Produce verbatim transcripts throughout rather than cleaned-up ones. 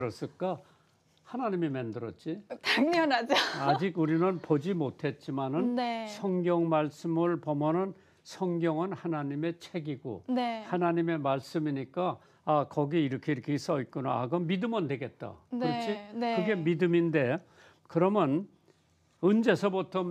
만들었을까? 하나님이 만들었지. 당연하죠. 아직 우리는 보지 못했지만은 네. 성경 말씀을 보면은 성경은 하나님의 책이고 네. 하나님의 말씀이니까 아 거기 이렇게 이렇게 써 있구나. 아, 그럼 믿으면 되겠다. 네. 그렇지? 네. 그게 믿음인데 그러면 언제서부터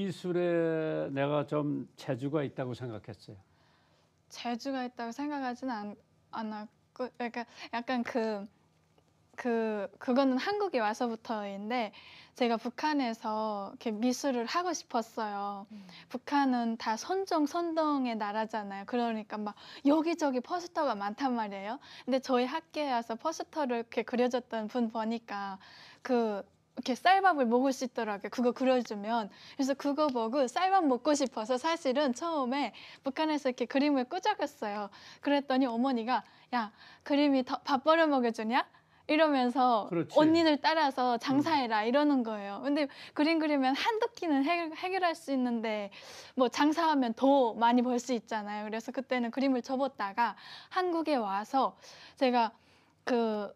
미술에 내가 좀 재주가 있다고 생각했어요? 재주가 있다고 생각하지는 않, 않았고, 그러니까 약간 그, 그, 그거는 한국에 와서부터인데, 제가 북한에서 이렇게 미술을 하고 싶었어요. 음. 북한은 다 선정, 선동의 나라잖아요. 그러니까 막 여기저기 포스터가 많단 말이에요. 근데 저희 학교에 와서 포스터를 이렇게 그려줬던 분 보니까 그, 이렇게 쌀밥을 먹을 수 있더라고요. 그거 그려주면. 그래서 그거 보고 쌀밥 먹고 싶어서 사실은 처음에 북한에서 이렇게 그림을 꾸적였어요. 그랬더니 어머니가 야, 그림이 더 밥 벌어 먹여주냐? 이러면서 그렇지. 언니들 따라서 장사해라 이러는 거예요. 근데 그림 그리면 한두 끼는 해결, 해결할 수 있는데 뭐 장사하면 더 많이 벌 수 있잖아요. 그래서 그때는 그림을 접었다가 한국에 와서 제가 그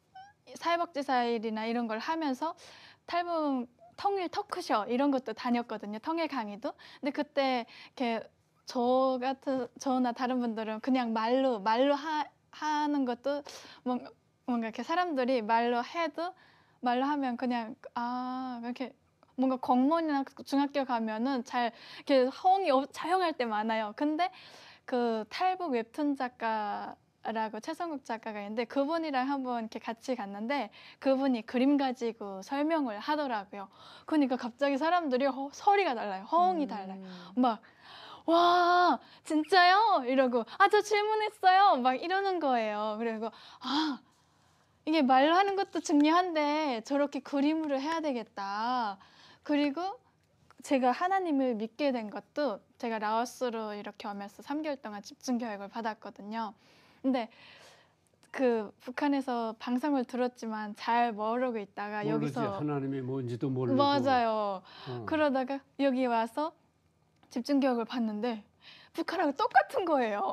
사회복지사일이나 이런 걸 하면서 탈북 통일 토크쇼 이런 것도 다녔거든요. 통일 강의도. 근데 그때 이렇게 저 같은 저나 다른 분들은 그냥 말로 말로 하, 하는 것도 뭔가, 뭔가 이렇게 사람들이 말로 해도 말로 하면 그냥 아 이렇게 뭔가 공무원이나 중학교 가면은 잘 이렇게 허용이 사용할 때 많아요. 근데 그 탈북 웹툰 작가 라고 최성국 작가가 있는데 그분이랑 한번 이렇게 같이 갔는데 그분이 그림 가지고 설명을 하더라고요. 그러니까 갑자기 사람들이 허, 소리가 달라요. 호응이 달라요. 막 와 진짜요? 이러고 아 저 질문했어요. 막 이러는 거예요. 그리고 아 이게 말로 하는 것도 중요한데 저렇게 그림으로 해야 되겠다. 그리고 제가 하나님을 믿게 된 것도 제가 라오스로 이렇게 오면서 삼 개월 동안 집중 교육을 받았거든요. 근데 그 북한에서 방송을 들었지만 잘 모르고 있다가 모르지. 여기서 하나님이 뭔지도 모르고. 맞아요. 어. 그러다가 여기 와서 집중 교육을 받는데 북한하고 똑같은 거예요.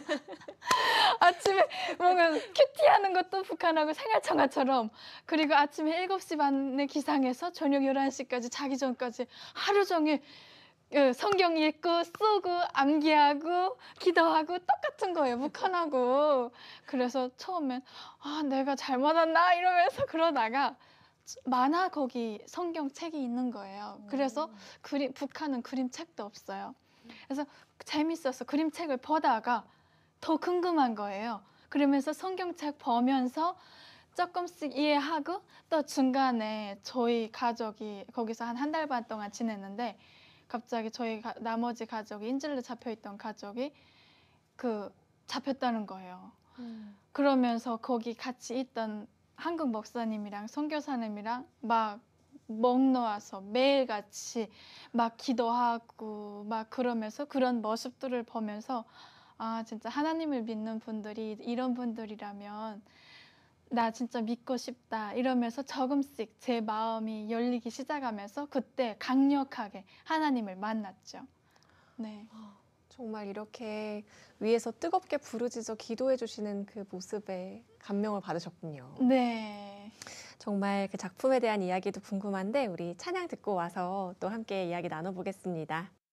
아침에 뭔가 큐티하는 것도 북한하고 생활청아처럼 그리고 아침에 일곱 시 반에 기상해서 저녁 열한 시까지 자기 전까지 하루 종일 성경 읽고 쓰고 암기하고 기도하고 똑같은 거예요. 북한하고. 그래서 처음엔 아 내가 잘못 왔나 이러면서 그러다가 만화 거기 성경책이 있는 거예요. 그래서 그림 북한은 그림책도 없어요. 그래서 재밌어서 그림책을 보다가 더 궁금한 거예요. 그러면서 성경책 보면서 조금씩 이해하고 또 중간에 저희 가족이 거기서 한 한 달 반 동안 지냈는데 갑자기 저희 가, 나머지 가족이 인질로 잡혀있던 가족이 그 잡혔다는 거예요. 음. 그러면서 거기 같이 있던 한국 목사님이랑 선교사님이랑 막 목 놓아서 매일같이 막 기도하고 막 그러면서 그런 모습들을 보면서 아 진짜 하나님을 믿는 분들이 이런 분들이라면 나 진짜 믿고 싶다 이러면서 조금씩 제 마음이 열리기 시작하면서 그때 강력하게 하나님을 만났죠. 네. 정말 이렇게 위에서 뜨겁게 부르짖어 기도해 주시는 그 모습에 감명을 받으셨군요. 네. 정말 그 작품에 대한 이야기도 궁금한데 우리 찬양 듣고 와서 또 함께 이야기 나눠보겠습니다.